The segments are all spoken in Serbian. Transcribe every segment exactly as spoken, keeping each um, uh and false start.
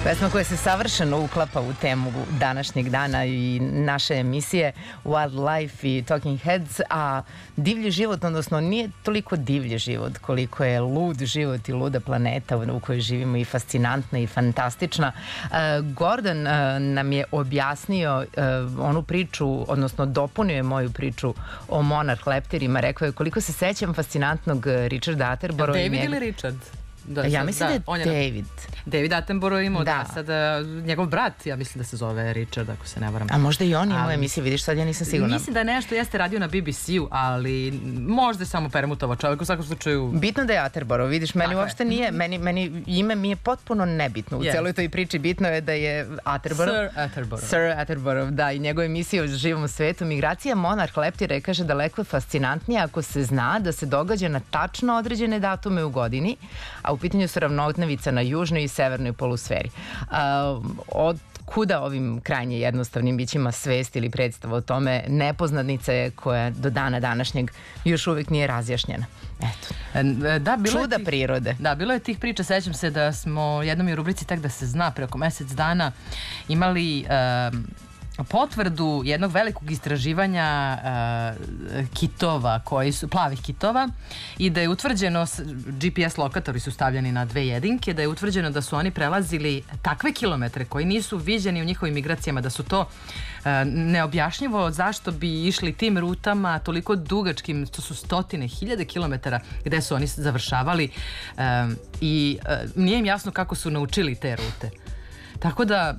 Pesma koja se savršeno uklapa u temu današnjeg dana i naše emisije Wildlife i Talking Heads, a divlji život, odnosno nije toliko divlji život koliko je lud život i luda planeta u kojoj živimo i fascinantna i fantastična. Gordon nam je objasnio onu priču, odnosno dopunio je moju priču o monarh leptirima. Rekao je koliko se sećam fascinantnog Richarda Attenborougha. David ili Richard? Da, ja mislim da, da je David. David Attenborough imao, da, da sada njegov brat, ja mislim da se zove Richard, ako se ne varam. A možda i on imao emisije, vidiš, sad ja nisam sigurna. Mislim da je nešto, jeste radio na B B C-u, ali možda je samo permutovao čovjek, u svakom slučaju... Bitno da je Attenborough, vidiš, meni tako uopšte je. Nije, meni, meni ime mi je potpuno nebitno. U yes. celoj toj priči bitno je da je Attenborough. Sir Attenborough. Sir Attenborough, da, i njegove emisije o živom svetu. Migracija monarh leptira je, kaže, daleko je fascinantnija ako se zna da se događa na tačno određene datume u godini, a u pitanju su ravnodnevica na južnoj i severnoj polusferi. Uh, od kuda ovim krajnje jednostavnim bićima svest ili predstava o tome, nepoznanica je koja do dana današnjeg još uvijek nije razjašnjena. Eto. Da, bilo Čuda tih, prirode. Da, bilo je tih priča, sećam se da smo jednom i u rubrici Tak da se zna pre oko mesec dana imali um, potvrdu jednog velikog istraživanja uh, kitova, koji su, plavih kitova, i da je utvrđeno, G P S lokatori su stavljeni na dve jedinke, da je utvrđeno da su oni prelazili takve kilometre koji nisu viđeni u njihovim migracijama, da su to uh, neobjašnjivo zašto bi išli tim rutama toliko dugačkim, to su stotine, hiljade kilometara gde su oni završavali um, i uh, nije im jasno kako su naučili te rute. Tako da,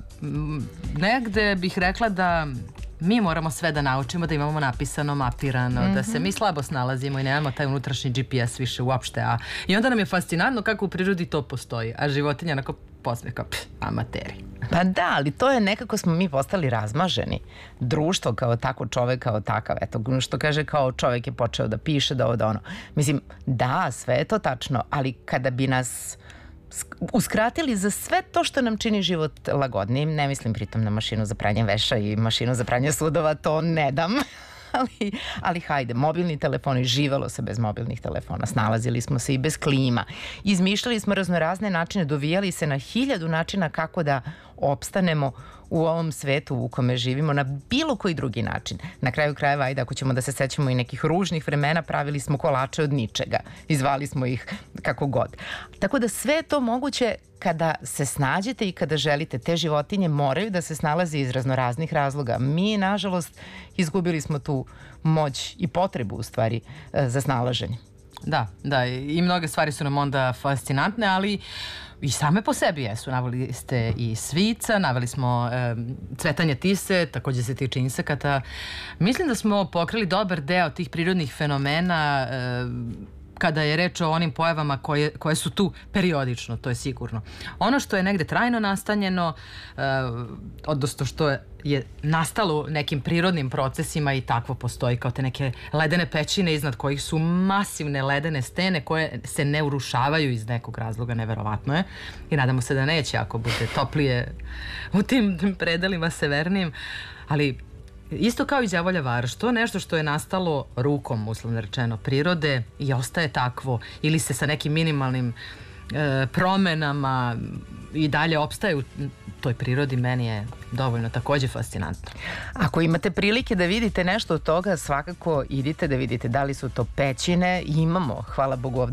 negde bih rekla da mi moramo sve da naučimo, da imamo napisano, mapirano, mm-hmm. da se mi slabo snalazimo i nemamo taj unutrašnji G P S više uopšte. A, i onda nam je fascinantno kako u prirodi to postoji, a životinja onako posme kao pff, amateri. Pa da, ali to je nekako smo mi postali razmaženi. Društvo kao tako, čovek kao takav. Eto, što kaže kao čovek je počeo da piše, da ovo, da ono. Mislim, da, sve je to tačno, ali kada bi nas uskratili za sve to što nam čini život lagodnijim, ne mislim pritom na mašinu za pranje veša i mašinu za pranje sudova, to ne dam. Ali, ali hajde, mobilni telefoni, živelo se bez mobilnih telefona, snalazili smo se i bez klima, izmišljali smo raznorazne načine, dovijali se na hiljadu načina kako da opstanemo u ovom svetu u kome živimo na bilo koji drugi način. Na kraju krajeva, ajde, ako ćemo da se sećamo i nekih ružnih vremena, pravili smo kolače od ničega, izvali smo ih kako god. Tako da sve je to moguće kada se snađete i kada želite. Te životinje moraju da se snalaze iz raznoraznih razloga. Mi, nažalost, izgubili smo tu moć i potrebu, u stvari, za snalaženje. Da, da, i mnoge stvari su nam onda fascinantne, ali i same po sebi jesu. Naveli ste i svica, naveli smo e, cvetanje tise, takođe se tiče insekata. Mislim da smo pokrili dobar deo tih prirodnih fenomena e, kada je reč o onim pojavama koje, koje su tu periodično, to je sigurno. Ono što je negde trajno nastanjeno, e, odnosno što je, je nastalo nekim prirodnim procesima i takvo postoji kao te neke ledene pećine iznad kojih su masivne ledene stene koje se ne urušavaju iz nekog razloga, neverovatno je. I nadamo se da neće ako bude toplije u tim predelima severnijim, ali isto kao i đavolja varoš, to je nešto što je nastalo rukom, uslovno rečeno, prirode i ostaje takvo ili se sa nekim minimalnim e, promenama i dalje opstaje u toj prirodi, meni je dovoljno takođe fascinantno. Ako imate prilike da vidite nešto od toga, svakako idite da vidite da li su to pećine. Imamo, hvala Bogu, ovde